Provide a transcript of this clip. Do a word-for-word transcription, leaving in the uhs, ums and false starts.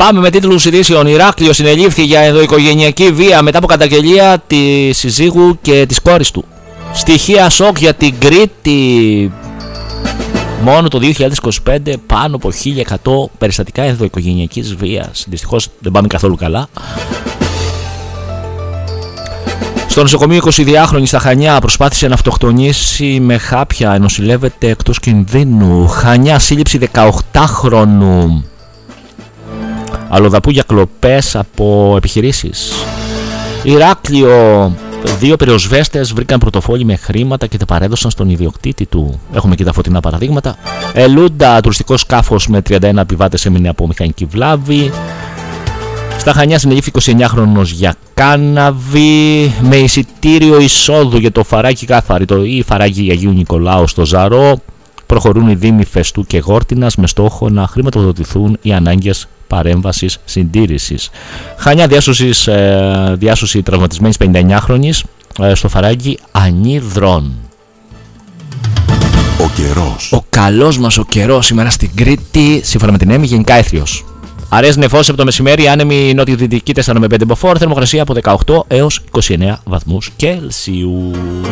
Πάμε με τίτλους ειδήσεων. Ηράκλειος συνελήφθη για ενδοοικογενειακή βία μετά από καταγγελία της συζύγου και της κόρης του. Στοιχεία σοκ για την Κρήτη. Μόνο το δύο χιλιάδες είκοσι πέντε πάνω από χίλια εκατό περιστατικά ενδοοικογενειακής βίας. Δυστυχώς δεν πάμε καθόλου καλά. Στο νοσοκομείο εικοσιδυάχρονη στα Χανιά προσπάθησε να αυτοκτονήσει με χάπια, νοσηλεύεται εκτός κινδύνου. Χανιά, σύλληψη δεκαοκτάχρονου αλλοδαπού για κλοπές από επιχειρήσεις. Ηράκλειο, δύο πυροσβέστες βρήκαν πορτοφόλι με χρήματα και τα παρέδωσαν στον ιδιοκτήτη του. Έχουμε και τα φωτεινά παραδείγματα. Ελούντα, τουριστικό σκάφος με τριάντα ένα επιβάτες έμεινε από μηχανική βλάβη. Στα Χανιά συνελήφθη εικοσιεννιάχρονος για κάναβη με εισιτήριο εισόδου για το Φαράγγι Κάθαρη ή Φαράγγι Αγίου Νικολάου στο Ζαρό. Προχωρούν οι δήμοι Φεστού και Γόρτινας με στόχο να χρηματοδοτηθούν οι ανάγκες παρέμβασης συντήρησης. Χανιά, διάσωσης, ε, διάσωση τραυματισμένης πενηνταεννιάχρονης ε, στο Φαράγγι Ανίδρων. Ο καιρός. Ο καλός μας ο καιρός σήμερα στην Κρήτη, σύμφωνα με την ΕΜΗ, γενικά έθριος. Αραιές νεφώσεις από το μεσημέρι, άνεμη νότιο-δυτική τέσσερα με πέντε μποφόρ, θερμοκρασία από δεκαοκτώ έως είκοσι εννέα βαθμούς Κέλσιου.